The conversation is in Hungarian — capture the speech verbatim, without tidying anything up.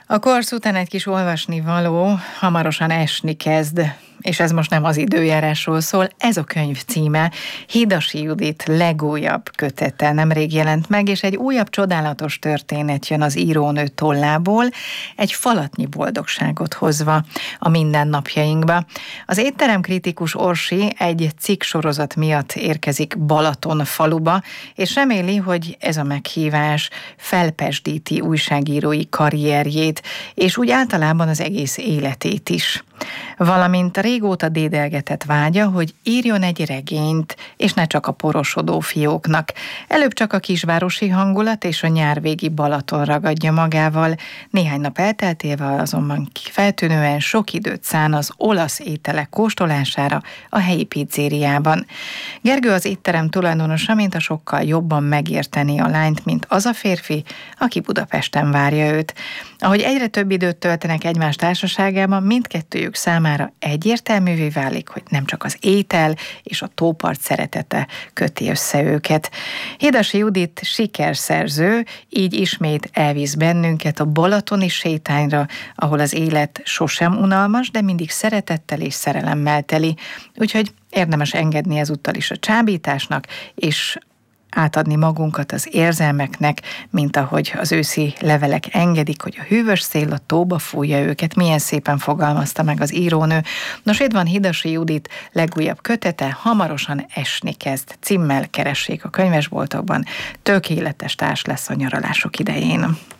A korsz után egy kis olvasnivaló, hamarosan esni kezd, és ez most nem az időjárásról szól, ez a könyv címe, Hidasi Judit legújabb kötete nemrég jelent meg, és egy újabb csodálatos történet jön az írónő tollából, egy falatnyi boldogságot hozva a mindennapjainkba. Az étteremkritikus Orsi egy cikksorozat miatt érkezik Balaton faluba, és reméli, hogy ez a meghívás felpesdíti újságírói karrierjét, és úgy általában az egész életét is. Valamint a régóta dédelgetett vágya, hogy írjon egy regényt, és ne csak a porosodó fióknak. Előbb csak a kisvárosi hangulat és a nyárvégi Balaton ragadja magával, néhány nap elteltével azonban feltűnően sok időt szán az olasz ételek kóstolására a helyi pizzériában. Gergő az étterem tulajdonosa, mint a sokkal jobban megérteni a lányt, mint az a férfi, aki Budapesten várja őt. Ahogy egyre több időt töltenek egymás társaságában, mindkettőjük számára egyértelművé válik, hogy nem csak az étel és a tópart szeretete köti össze őket. Hidasi Judit sikerszerző, így ismét elvisz bennünket a balatoni sétányra, ahol az élet sosem unalmas, de mindig szeretettel és szerelemmel teli. Úgyhogy érdemes engedni ezúttal is a csábításnak, és átadni magunkat az érzelmeknek, mint ahogy az őszi levelek engedik, hogy a hűvös szél a tóba fújja őket. Milyen szépen fogalmazta meg az írónő. Nos, itt van Hidasi Judit legújabb kötete, Hamarosan esni kezd. Címmel keressék a könyvesboltokban. Tökéletes társ lesz a nyaralások idején.